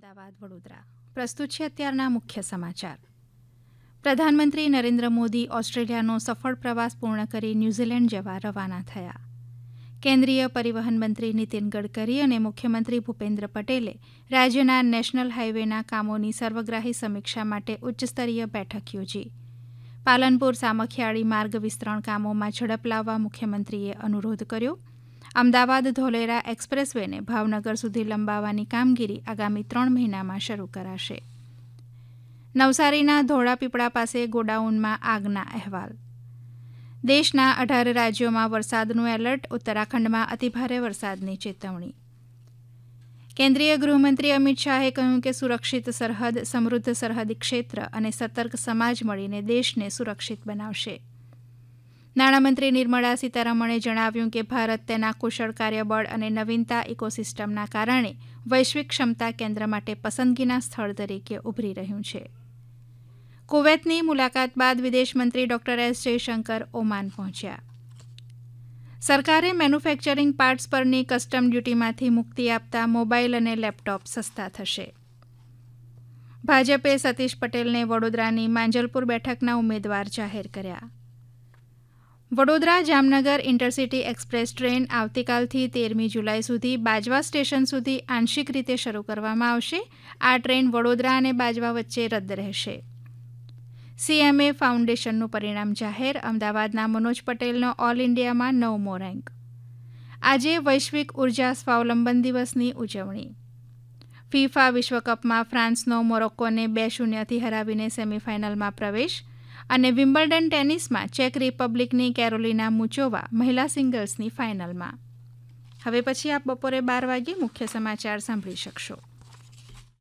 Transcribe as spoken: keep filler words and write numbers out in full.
અમદાવાદ વડોદરા પ્રસ્તુત છે અત્યારના મુખ્ય સમાચાર. પ્રધાનમંત્રી નરેન્દ્ર મોદી ઓસ્ટ્રેલિયાનો સફળ પ્રવાસ પૂર્ણ કરી ન્યૂઝીલેન્ડ જવા રવાના થયા. કેન્દ્રીય પરિવહન મંત્રી નીતિન ગડકરી અને મુખ્યમંત્રી ભૂપેન્દ્ર પટેલે રાજ્યના નેશનલ હાઇવેના કામોની સર્વગ્રાહી સમીક્ષા માટે ઉચ્ચસ્તરીય બેઠક યોજી. પાલનપુર સામખિયાળી માર્ગ વિસ્તરણ કામોમાં ઝડપ લાવવા મુખ્યમંત્રીએ અનુરોધ કર્યો. અમદાવાદ ધોલેરા એક્સપ્રેસવેને ભાવનગર સુધી લંબાવવાની કામગીરી આગામી ત્રણ મહિનામાં શરૂ કરાશે. નવસારીના ધોળાપીપળા પાસે ગોડાઉનમાં આગના અહેવાલ. દેશના અઢાર રાજ્યોમાં વરસાદનું એલર્ટ, ઉત્તરાખંડમાં અતિભારે વરસાદની ચેતવણી. કેન્દ્રીય ગૃહમંત્રી અમિત શાહે કહ્યું કે સુરક્ષિત સરહદ, સમૃદ્ધ સરહદી ક્ષેત્ર અને સતર્ક સમાજ મળીને દેશને સુરક્ષિત બનાવશે. નાણામંત્રી નિર્મળા સીતારમણે જણાવ્યું કે ભારત તેના કુશળ કાર્યબળ અને નવીનતા ઇકોસિસ્ટમના કારણે વૈશ્વિક ક્ષમતા કેન્દ્ર માટે પસંદગીના સ્થળ તરીકે ઉભરી રહ્યું છે. કુવૈતની મુલાકાત બાદ વિદેશમંત્રી ડોક્ટર એસ જયશંકર ઓમાન પહોંચ્યા. સરકારે મેન્યુફેક્ચરિંગ પાર્ટ્સ પરની કસ્ટમ ડ્યુટીમાંથી મુક્તિ આપતા મોબાઈલ અને લેપટોપ સસ્તા થશે. ભાજપે સતીશ પટેલને વડોદરાની માંજલપુર બેઠકના ઉમેદવાર જાહેર કર્યા. Vadodara Jamnagar intercity express train આવતીકાલથી તેરમી જુલાઈ સુધી બાજવા સ્ટેશન સુધી આંશિક રીતે શરૂ કરવામાં આવશે. આ ટ્રેન વડોદરા અને બાજવા વચ્ચે રદ રહેશે. સીએમએ ફાઉન્ડેશનનું પરિણામ જાહેર. અમદાવાદના મનોજ પટેલનો ઓલ ઇન્ડિયામાં નવમો રેન્ક. આજે વૈશ્વિક ઉર્જા સ્વાવલંબન દિવસની ઉજવણી. ફિફા વિશ્વકપમાં ફ્રાન્સનો મોરોક્કોને બે શૂન્યથી હરાવીને સેમીફાઇનલમાં પ્રવેશ અને વિમ્બલ્ડન ટેનિસમાં ચેક રિપબ્લિકની કેરોલિના મુચોવા મહિલા સિંગલ્સની ફાઇનલમાં. હવે પછી આપ બપોરે બાર વાગ્યે મુખ્ય સમાચાર સાંભળી શકશો.